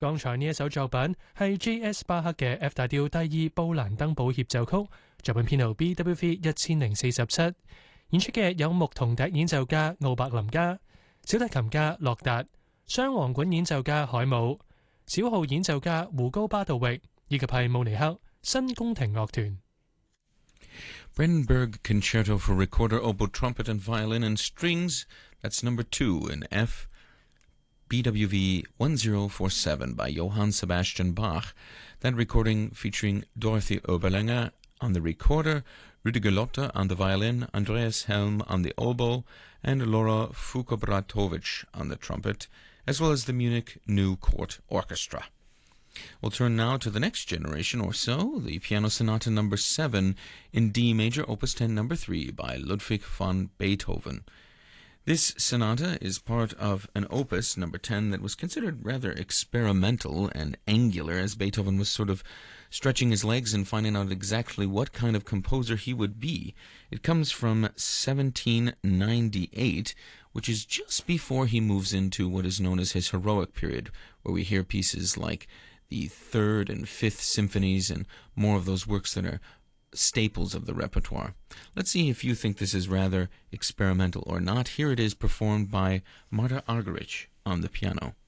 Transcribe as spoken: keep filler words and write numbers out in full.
剛才呢一首作品係 J S 巴克嘅 F 大調第二布蘭登堡協奏曲，作品編號 B W V 一千零四十七。演出嘅有牧童笛演奏家奧伯林加、小提琴家洛達、雙簧管演奏家海姆、小號演奏家胡高巴道域，以及係慕尼黑新宮廷樂團。 Brandenburg Concerto for Recorder, Oboe, Trumpet, and Violin and Strings. That's number two in F, B W V one zero four seven by Johann Sebastian Bach. That recording featuring Dorothy Oberlänger on the recorder, Rüdiger Lotte on the violin, Andreas Helm on the oboe, and Laura Fukobratovich on the trumpet, as well as the Munich New Court Orchestra. We'll turn now to the next generation or so, the Piano Sonata number seven in D major, opus ten number three by Ludwig van Beethoven. This sonata is part of an opus, number ten, that was considered rather experimental and angular, as Beethoven was sort of stretching his legs and finding out exactly what kind of composer he would be. It comes from seventeen ninety-eight, which is just before he moves into what is known as his heroic period, where we hear pieces like the third and fifth symphonies and more of those works that are staples of the repertoire. Let's see if you think this is rather experimental or not. Here it is performed by Marta Argerich on the piano.